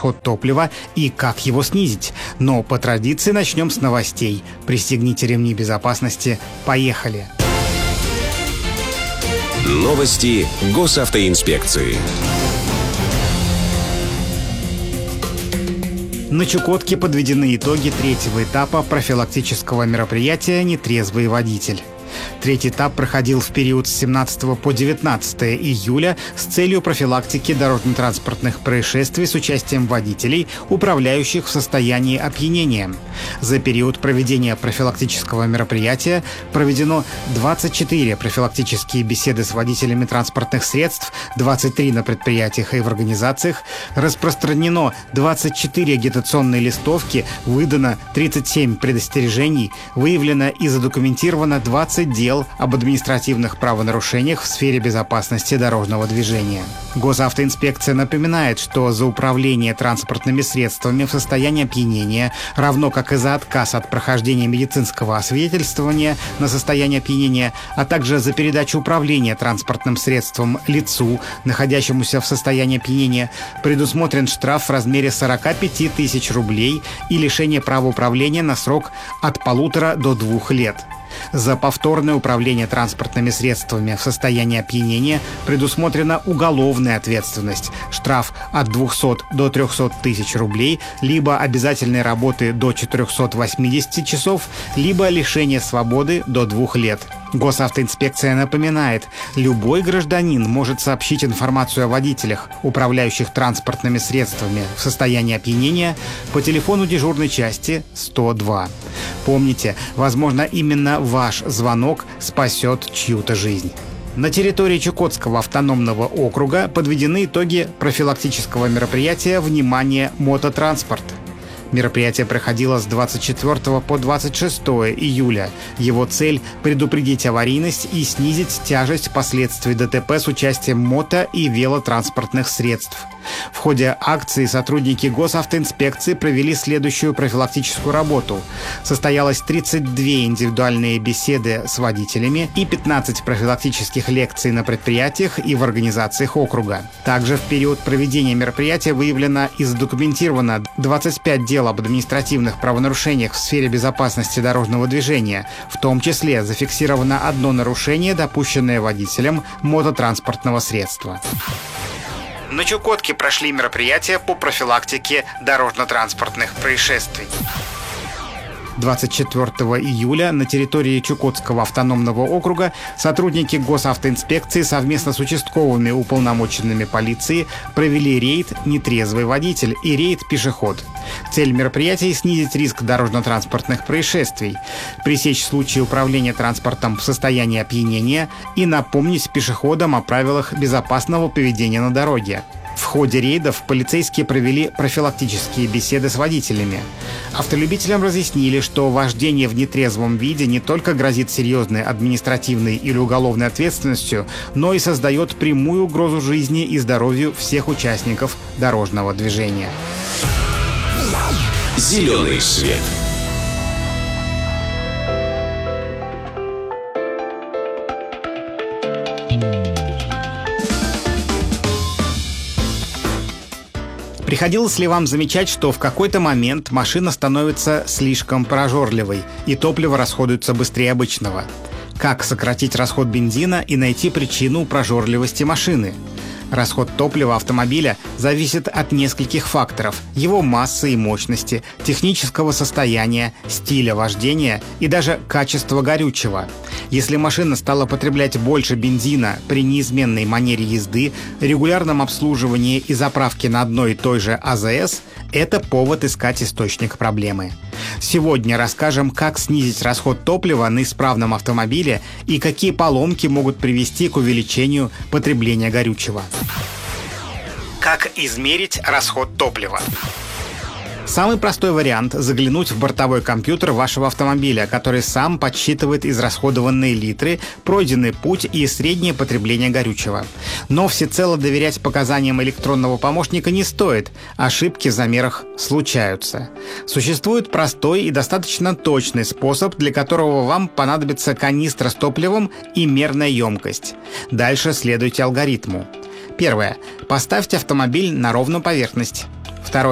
расход топлива и как его снизить. Но по традиции начнем с новостей. Пристегните ремни безопасности. Поехали! Новости госавтоинспекции. На Чукотке подведены итоги третьего этапа профилактического мероприятия «Нетрезвый водитель». Третий этап проходил в период с 17 по 19 июля с целью профилактики дорожно-транспортных происшествий с участием водителей, управляющих в состоянии опьянения. За период проведения профилактического мероприятия проведено 24 профилактические беседы с водителями транспортных средств, 23 на предприятиях и в организациях, распространено 24 агитационные листовки, выдано 37 предостережений, выявлено и задокументировано 20 дел об административных правонарушениях в сфере безопасности дорожного движения. Госавтоинспекция напоминает, что за управление транспортными средствами в состоянии опьянения, равно как и за отказ от прохождения медицинского освидетельствования на состояние опьянения, а также за передачу управления транспортным средством лицу, находящемуся в состоянии опьянения, предусмотрен штраф в размере 45 тысяч рублей и лишение права управления на срок от 1,5 до 2 лет. За повторное управление транспортными средствами в состоянии опьянения предусмотрена уголовная ответственность, штраф от 200 до 300 тысяч рублей, либо обязательной работы до 480 часов, либо лишение свободы до 2 лет. Госавтоинспекция напоминает, любой гражданин может сообщить информацию о водителях, управляющих транспортными средствами в состоянии опьянения, по телефону дежурной части 102. Помните, возможно, именно ваш звонок спасет чью-то жизнь. На территории Чукотского автономного округа подведены итоги профилактического мероприятия «Внимание! Мототранспорт». Мероприятие проходило с 24 по 26 июля. Его цель – предупредить аварийность и снизить тяжесть последствий ДТП с участием мото- и велотранспортных средств. В ходе акции сотрудники госавтоинспекции провели следующую профилактическую работу. Состоялось 32 индивидуальные беседы с водителями и 15 профилактических лекций на предприятиях и в организациях округа. Также в период проведения мероприятия выявлено и задокументировано 25 дел об административных правонарушениях в сфере безопасности дорожного движения. В том числе зафиксировано одно нарушение, допущенное водителем мототранспортного средства. На Чукотке прошли мероприятия по профилактике дорожно-транспортных происшествий. 24 июля на территории Чукотского автономного округа сотрудники госавтоинспекции совместно с участковыми уполномоченными полиции провели рейд «Нетрезвый водитель» и рейд «Пешеход». Цель мероприятия – снизить риск дорожно-транспортных происшествий, пресечь случаи управления транспортом в состоянии опьянения и напомнить пешеходам о правилах безопасного поведения на дороге. В ходе рейдов полицейские провели профилактические беседы с водителями. Автолюбителям разъяснили, что вождение в нетрезвом виде не только грозит серьезной административной или уголовной ответственностью, но и создает прямую угрозу жизни и здоровью всех участников дорожного движения. Зеленый свет. Приходилось ли вам замечать, что в какой-то момент машина становится слишком прожорливой и топливо расходуется быстрее обычного? Как сократить расход бензина и найти причину прожорливости машины? Расход топлива автомобиля зависит от нескольких факторов: его массы и мощности, технического состояния, стиля вождения и даже качества горючего. Если машина стала потреблять больше бензина при неизменной манере езды, регулярном обслуживании и заправке на одной и той же АЗС, это повод искать источник проблемы. Сегодня расскажем, как снизить расход топлива на исправном автомобиле и какие поломки могут привести к увеличению потребления горючего. Как измерить расход топлива? Самый простой вариант – заглянуть в бортовой компьютер вашего автомобиля, который сам подсчитывает израсходованные литры, пройденный путь и среднее потребление горючего. Но всецело доверять показаниям электронного помощника не стоит, ошибки в замерах случаются. Существует простой и достаточно точный способ, для которого вам понадобится канистра с топливом и мерная емкость. Дальше следуйте алгоритму. Первое. Поставьте автомобиль на ровную поверхность. Второе.